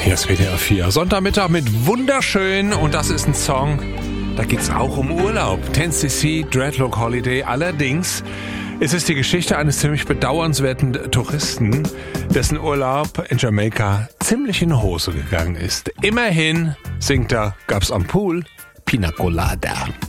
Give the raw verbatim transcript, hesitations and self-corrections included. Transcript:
Hier ist W D R vier. Sonntagmittag mit Wunderschön. Und das ist ein Song, da geht's auch um Urlaub. ten C C Dreadlock Holiday. Allerdings ist es die Geschichte eines ziemlich bedauernswerten Touristen, dessen Urlaub in Jamaika ziemlich in die Hose gegangen ist. Immerhin, singt er, gab's am Pool Pina Colada.